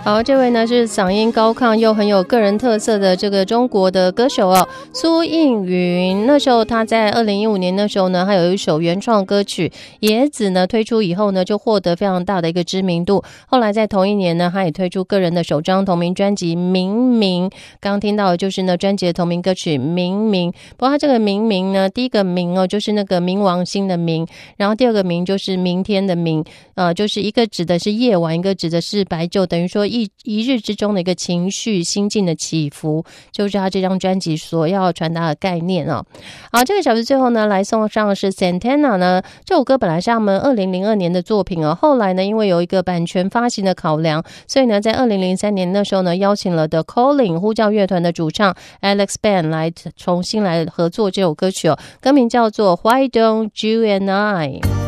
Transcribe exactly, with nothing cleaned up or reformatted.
好，这位呢是嗓音高亢又很有个人特色的这个中国的歌手哦，苏映云。那时候他在二零一五年那时候呢，还有一首原创歌曲《野子》呢推出以后呢，就获得非常大的一个知名度。后来在同一年呢，他也推出个人的首张同名专辑《明明》，刚刚听到的就是呢专辑的同名歌曲《明明》。不过他这个明明呢，第一个明哦就是那个冥王星的明，然后第二个明就是明天的明，呃，就是一个指的是夜晚，一个指的是白昼，等于说一一日之中的一个情绪心境的起伏，就是他这张专辑所要传达的概念哦。好，这个小时最后呢，来送上的是 Santana 呢，这首歌本来是他们二零零二年的作品哦，后来呢，因为有一个版权发行的考量，所以呢，在二零零三年那时候呢，邀请了 The Calling 呼叫乐团的主唱 Alex Band 来重新来合作这首歌曲哦，歌名叫做 Why Don't You and I。